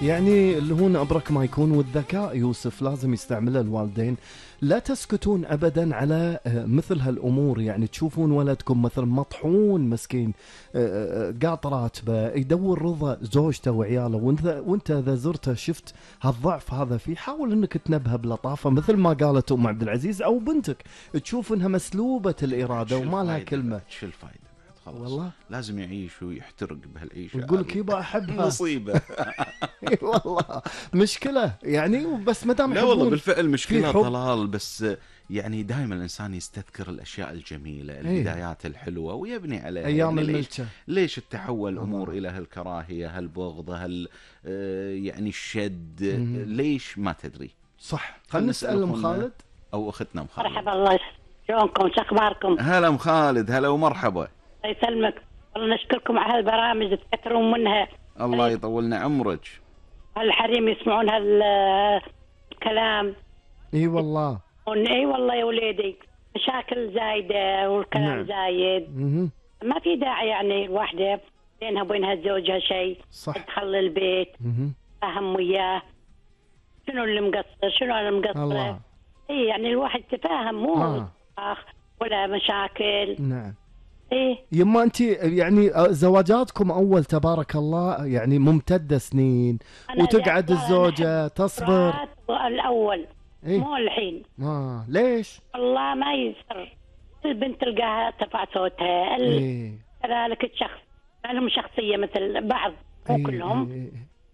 يعني اللي هو أبرك ما يكون، والذكاء يوسف لازم يستعمله الوالدين. لا تسكتون أبدا على مثل هالأمور. يعني تشوفون ولدكم مثلا مطحون مسكين، قاط راتبه، يدور رضا زوجته وعياله، وانت إذا زرته شفت هالضعف هذا فيه، حاول انك تنبهه بلطافة مثل ما قالت أم عبد العزيز، أو بنتك تشوف انها مسلوبة الإرادة وما لها كلمة. شو الفايدة بعد؟ خلاص والله لازم يعيش ويحترق بهالعيشة، يقول لك يبا أحبها. مصيبة. اي والله مشكلة يعني، بس ما دام لا والله يحبون بالفعل مشكلة في حب. طلال، بس يعني دائما الإنسان يستذكر الأشياء الجميلة، البدايات الحلوة، ويبني عليها. أيام يعني الملكة. ليش التحول الأمور إلى هالكراهية، هالبغض، يعني الشد؟ ليش ما تدري. صح. خلينا نسأل أم خالد أو أختنا أم خالد. مرحبا، الله شلونكم؟ شو أخباركم؟ هلا أم خالد، هلا ومرحبا. الله يسلمك، والله نشكركم على هالبرامج، تكثرون منها. الله يطولنا عمرك. هالحريم يسمعون هالكلام. اي والله. اي والله يا وليدي، مشاكل زايدة والكلام نعم. زايد. ما في داعي يعني الواحدة بينها وبينها زوجها شيء، صح. تدخل البيت فهم وياه شنو اللي مقصر، شنو اللي مقصرة. الله. اي يعني الواحد تفاهم، مو ولا مشاكل. نعم. ايه يما انت يعني زواجاتكم اول تبارك الله يعني ممتدة سنين، وتقعد الزوجة تصبر. الاول إيه؟ مو الحين. ليش؟ والله ما يسر، البنت تلقاها ترفع صوتها. إيه؟ كذلك الشخص ما لهم شخصية مثل بعض، مو كلهم.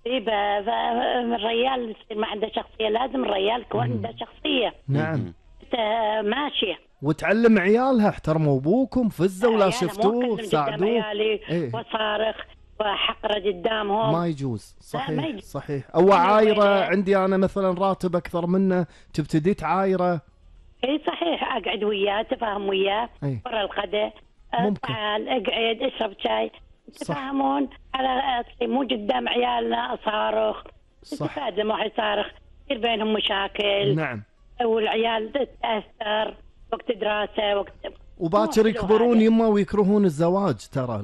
الرجال ما عنده شخصية، لازم الرجال يكون عنده شخصية. نعم. ماشية. وتعلم عيالها احترموا ابوكم، فزوا ولا شفتوه ساعدوه. وصارخ وحقره قدامهم ما يجوز. صحيح. ما يجوز. صحيح. او عايره، عندي انا مثلا راتب اكثر منه تبتدي تعايره. اي صحيح، اقعد وياه، تفاهم وياه برا الغداء، تعال اقعد اشرب شاي، تفاهمون على مو قدام عيالنا اصارخ. تتفادى ما يصارخ، يصير بينهم مشاكل. نعم. والعيال تتاثر وقت دراسه، وقت وباكر يكبرون يما ويكرهون الزواج ترى.